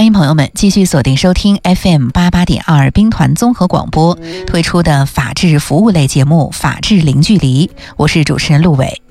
欢迎朋友们继续锁定收听 FM88.2 兵团综合广播推出的法治服务类节目《法治零距离》，我是主持人陆伟。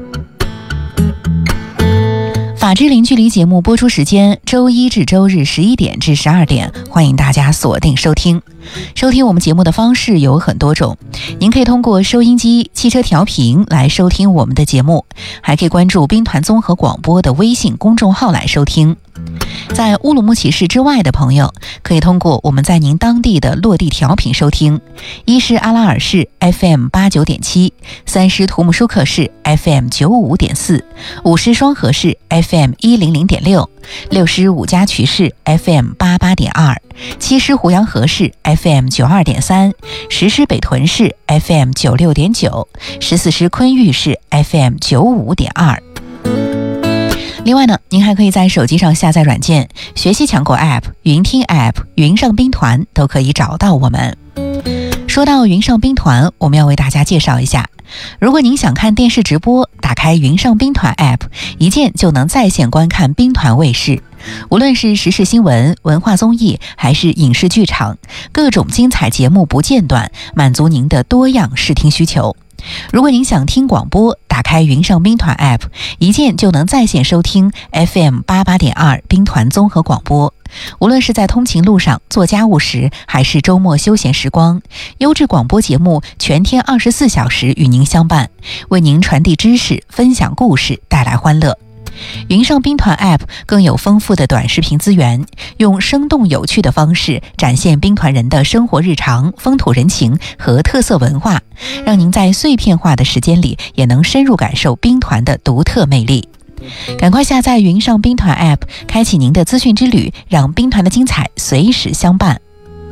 法治零距离节目播出时间周一至周日11点至12点，欢迎大家锁定收听。收听我们节目的方式有很多种，您可以通过收音机、汽车调频来收听我们的节目，还可以关注兵团综合广播的微信公众号来收听。在乌鲁木齐市之外的朋友，可以通过我们在您当地的落地调频收听，一是阿拉尔市 FM89.7， 三是图姆舒克市 FM95.4， 五是双河市 FM100.6， 六是五家渠市 FM88.2， 七是胡杨河市 FM92.3， 十是北屯市 FM96.9， 14是昆玉市 FM95.2。另外呢，您还可以在手机上下载软件学习强国 App、云听 App、云上兵团都可以找到我们。说到云上兵团，我们要为大家介绍一下，如果您想看电视直播，打开云上兵团 App， 一键就能在线观看兵团卫视。无论是时事新闻、文化综艺还是影视剧场，各种精彩节目不间断，满足您的多样视听需求。如果您想听广播，打开云上兵团 App， 一键就能在线收听 FM88.2 兵团综合广播。无论是在通勤路上、做家务时，还是周末休闲时光，优质广播节目全天24小时与您相伴，为您传递知识、分享故事，带来欢乐。云上兵团 App 更有丰富的短视频资源，用生动有趣的方式展现兵团人的生活日常、风土人情和特色文化，让您在碎片化的时间里也能深入感受兵团的独特魅力。赶快下载云上兵团 App， 开启您的资讯之旅，让兵团的精彩随时相伴。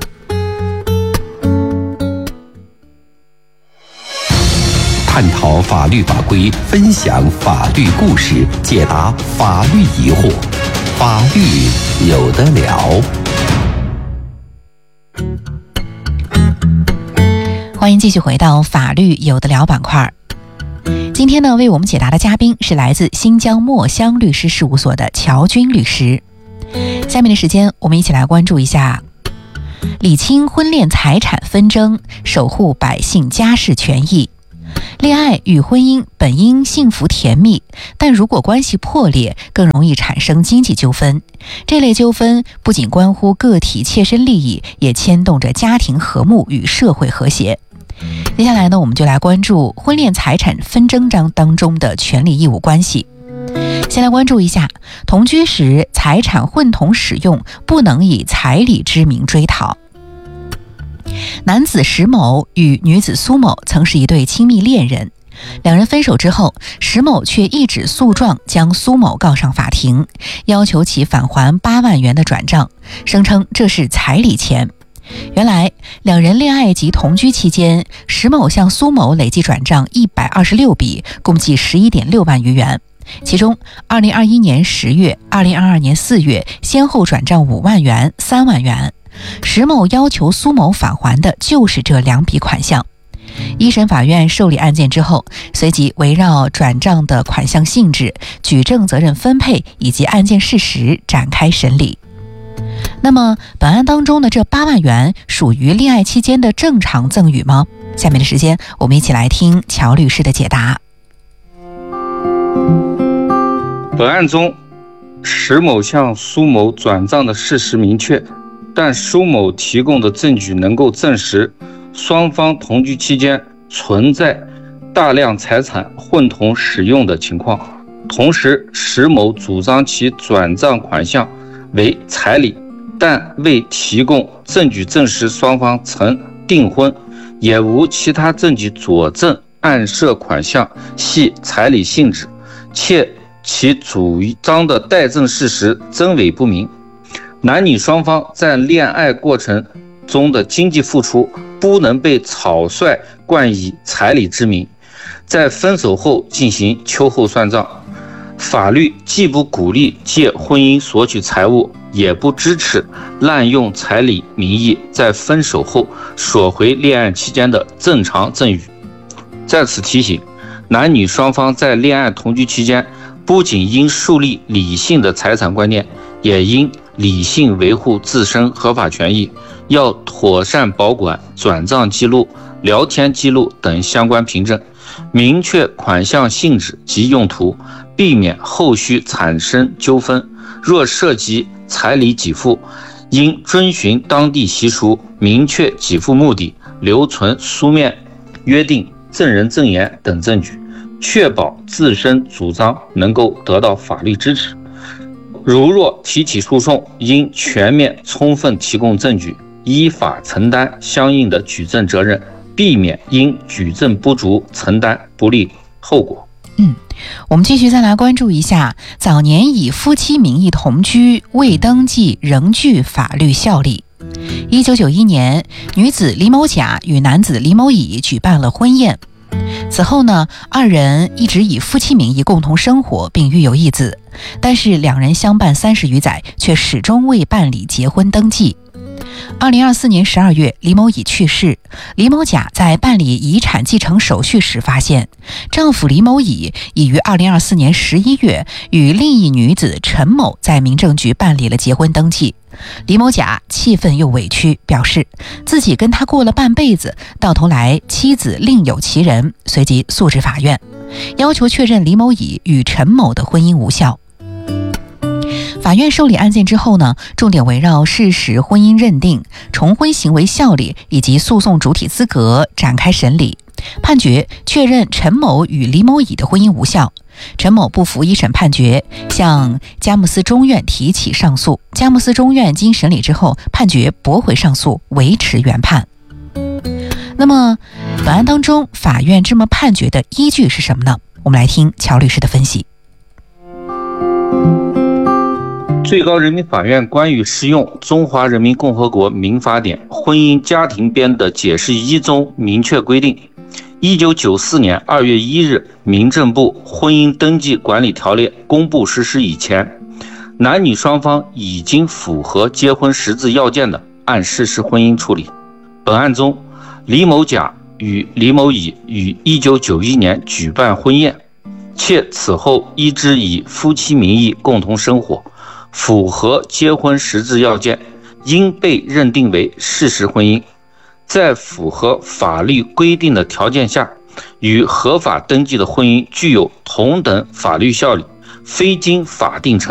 探讨法律法规，分享法律故事，解答法律疑惑，法律有得了。 欢迎继续回到法律有得了板块。今天呢，为我们解答的嘉宾是来自新疆墨香律师事务所的乔军律师。下面的时间，我们一起来关注一下理清婚恋财产纷争，守护百姓家事权益。恋爱与婚姻本应幸福甜蜜，但如果关系破裂，更容易产生经济纠纷。这类纠纷不仅关乎个体切身利益，也牵动着家庭和睦与社会和谐。接下来呢，我们就来关注婚恋财产纷争当中的权利义务关系。先来关注一下，同居时财产混同使用，不能以彩礼之名追讨。男子石某与女子苏某曾是一对亲密恋人，两人分手之后，石某却一纸诉状将苏某告上法庭，要求其返还8万元的转账，声称这是彩礼钱。原来两人恋爱及同居期间，石某向苏某累计转账126笔，共计11.6万余元。其中2021年10月、2022年4月先后转账5万元、3万元。石某要求苏某返还的就是这2笔款项。一审法院受理案件之后，随即围绕转账的款项性质、举证责任分配以及案件事实展开审理。那么本案当中的这8万元属于恋爱期间的正常赠与吗？下面的时间我们一起来听乔律师的解答。 本案中，石某向苏某转账的事实明确，但苏某提供的证据能够证实双方同居期间存在大量财产混同使用的情况。同时，石某主张其转账款项为彩礼，但未提供证据证实双方曾订婚，也无其他证据佐证案涉款项系彩礼性质，且其主张的待证事实真伪不明。男女双方在恋爱过程中的经济付出不能被草率冠以彩礼之名，在分手后进行秋后算账。法律既不鼓励借婚姻索取财物，也不支持滥用彩礼名义在分手后索回恋爱期间的正常赠与。在此提醒，男女双方在恋爱同居期间不仅应树立理性的财产观念，也应理性维护自身合法权益，要妥善保管转账记录、聊天记录等相关凭证，明确款项性质及用途，避免后续产生纠纷。若涉及彩礼给付，应遵循当地习俗，明确给付目的，留存书面约定、证人证言等证据，确保自身主张能够得到法律支持。如若提起诉讼，应全面充分提供证据，依法承担相应的举证责任，避免因举证不足承担不利后果。 我们继续再来关注一下，早年以夫妻名义同居未登记仍具法律效力。1991年，女子李某甲与男子李某乙举办了婚宴。此后呢，二人一直以夫妻名义共同生活，并育有一子，但是两人相伴30余载，却始终未办理结婚登记。2024年12月，李某乙去世。李某甲在办理遗产继承手续时发现，丈夫李某乙已于2024年11月与另一女子陈某在民政局办理了结婚登记。李某甲气愤又委屈，表示自己跟他过了半辈子，到头来妻子另有其人，随即诉至法院，要求确认李某乙与陈某的婚姻无效。法院受理案件之后呢，重点围绕事实婚姻认定、重婚行为效力以及诉讼主体资格展开审理，判决确认陈某与李某乙的婚姻无效。陈某不服一审判决，向佳木斯中院提起上诉。佳木斯中院经审理之后，判决驳回上诉，维持原判。那么本案当中，法院这么判决的依据是什么呢？我们来听乔律师的分析。 最高人民法院关于适用《中华人民共和国民法典》婚姻家庭编的解释1中明确规定，1994年2月1日民政部婚姻登记管理条例公布实施以前，男女双方已经符合结婚实质要件的，按事实婚姻处理。本案中，李某甲与李某乙于1991年举办婚宴，且此后一直以夫妻名义共同生活，符合结婚实质要件，应被认定为事实婚姻。在符合法律规定的条件下，与合法登记的婚姻具有同等法律效力，非经法定程